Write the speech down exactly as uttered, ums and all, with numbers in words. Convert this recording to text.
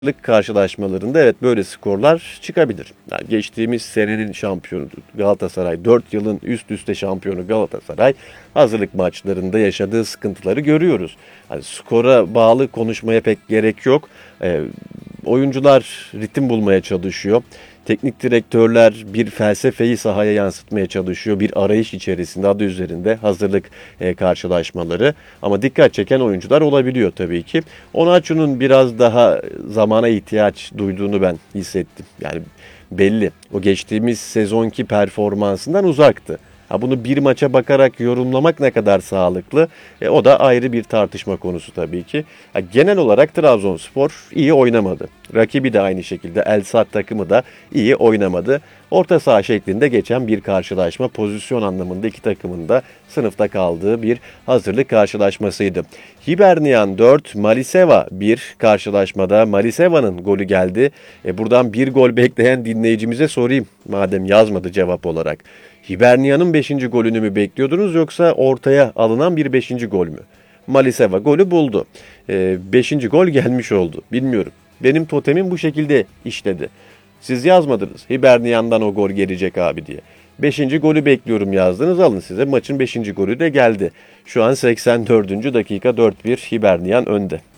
Lig karşılaşmalarında evet böyle skorlar çıkabilir. Yani geçtiğimiz senenin şampiyonu Galatasaray, dört yılın üst üste şampiyonu Galatasaray hazırlık maçlarında yaşadığı sıkıntıları görüyoruz. Hani skora bağlı konuşmaya pek gerek yok. Ee, oyuncular ritim bulmaya çalışıyor. Teknik direktörler bir felsefeyi sahaya yansıtmaya çalışıyor. Bir arayış içerisinde adı üzerinde hazırlık e, karşılaşmaları. Ama dikkat çeken oyuncular olabiliyor tabii ki. Onaçu'nun biraz daha zamana ihtiyaç duyduğunu ben hissettim. Yani belli. O geçtiğimiz sezonki performansından uzaktı. Ha bunu bir maça bakarak yorumlamak ne kadar sağlıklı? E, o da ayrı bir tartışma konusu tabii ki. Ha, genel olarak Trabzonspor iyi oynamadı. Rakibi de aynı şekilde El Sadd takımı da iyi oynamadı. Orta saha şeklinde geçen bir karşılaşma, pozisyon anlamında iki takımın da sınıfta kaldığı bir hazırlık karşılaşmasıydı. Hibernian dört, Maliseva bir karşılaşmada Maliseva'nın golü geldi. E buradan bir gol bekleyen dinleyicimize sorayım madem yazmadı cevap olarak. Hibernian'ın beşinci golünü mü bekliyordunuz yoksa ortaya alınan bir beşinci gol mü? Maliseva golü buldu. E, beşinci gol gelmiş oldu. Bilmiyorum. Benim totemim bu şekilde işledi. Siz yazmadınız. Hibernian'dan o gol gelecek abi diye. Beşinci golü bekliyorum yazdınız. Alın size maçın beşinci golü de geldi. Şu an seksen dördüncü dakika dört bir Hibernian önde.